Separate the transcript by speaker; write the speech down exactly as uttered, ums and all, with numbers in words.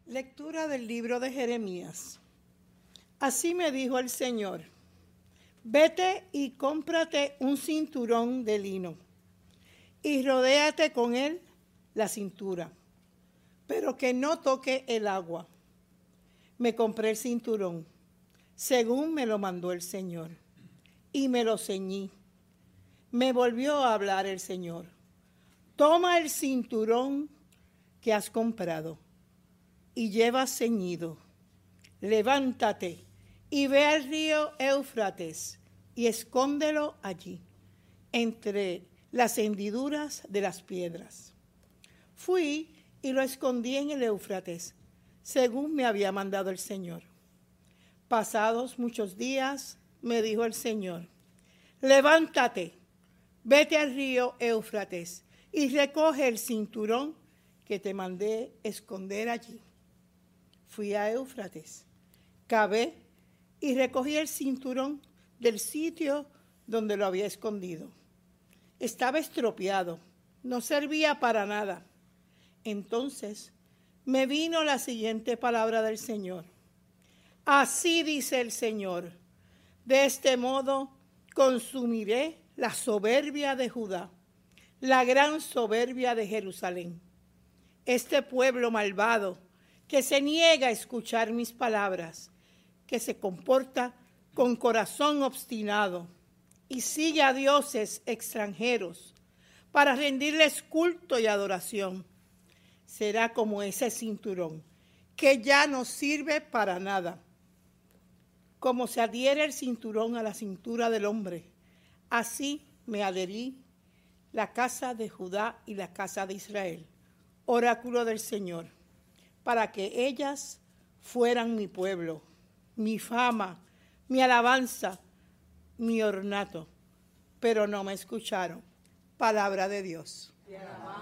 Speaker 1: Lectura del libro de Jeremías. Así me dijo el Señor: vete y cómprate un cinturón de lino y rodéate con él la cintura, pero que no toque el agua. Me compré el cinturón, según me lo mandó el Señor, y me lo ceñí. Me volvió a hablar el Señor: toma el cinturón que has comprado y llevas ceñido, levántate y ve al río Éufrates y escóndelo allí, entre las hendiduras de las piedras. Fui y lo escondí en el Éufrates, según me había mandado el Señor. Pasados muchos días, me dijo el Señor: levántate, vete al río Éufrates y recoge el cinturón que te mandé esconder allí. Fui a Éufrates, cavé y recogí el cinturón del sitio donde lo había escondido. Estaba estropeado, no servía para nada. Entonces me vino la siguiente palabra del Señor: así dice el Señor, de este modo consumiré la soberbia de Judá, la gran soberbia de Jerusalén. Este pueblo malvado que se niega a escuchar mis palabras, que se comporta con corazón obstinado y sigue a dioses extranjeros para rendirles culto y adoración, será como ese cinturón que ya no sirve para nada. Como se adhiere el cinturón a la cintura del hombre, así me adherí la casa de Judá y la casa de Israel, oráculo del Señor, para que ellas fueran mi pueblo, mi fama, mi alabanza, mi ornato. Pero no me escucharon. Palabra de Dios. Te alabamos.